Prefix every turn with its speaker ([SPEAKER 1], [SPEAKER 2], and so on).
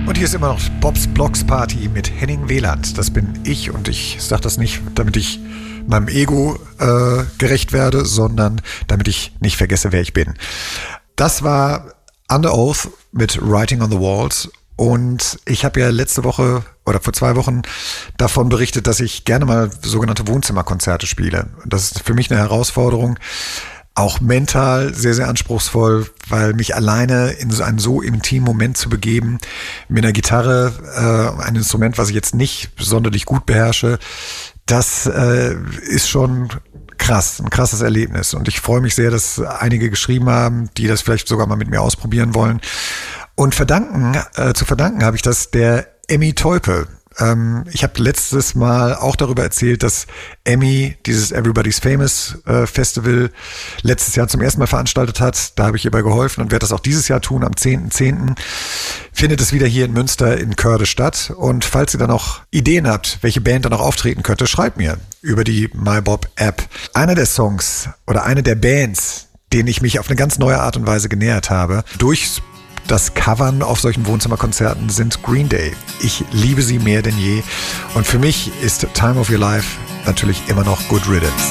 [SPEAKER 1] Und hier ist immer noch Bobs Blocks Party mit Henning Wieland. Das bin ich und ich sage das nicht, damit ich meinem Ego gerecht werde, sondern damit ich nicht vergesse, wer ich bin. Das war Under Oath mit Writing on the Walls und ich habe ja letzte Woche oder vor 2 Wochen davon berichtet, dass ich gerne mal sogenannte Wohnzimmerkonzerte spiele. Das ist für mich eine Herausforderung. Auch mental sehr, sehr anspruchsvoll, weil mich alleine in so einen so intimen Moment zu begeben, mit einer Gitarre, ein Instrument, was ich jetzt nicht sonderlich gut beherrsche, das ist schon krass, ein krasses Erlebnis. Und ich freue mich sehr, dass einige geschrieben haben, die das vielleicht sogar mal mit mir ausprobieren wollen. Und zu verdanken habe ich das der Emmy Teupe. Ich habe letztes Mal auch darüber erzählt, dass Emmy dieses Everybody's Famous Festival letztes Jahr zum ersten Mal veranstaltet hat. Da habe ich ihr bei geholfen und werde das auch dieses Jahr tun. Am 10.10. findet es wieder hier in Münster in Körde statt. Und falls ihr dann noch Ideen habt, welche Band da noch auftreten könnte, schreibt mir über die MyBob-App. Einer der Songs oder eine der Bands, denen ich mich auf eine ganz neue Art und Weise genähert habe, durch das Covern auf solchen Wohnzimmerkonzerten sind Green Day. Ich liebe sie mehr denn je. Und für mich ist Time of Your Life natürlich immer noch Good Riddance.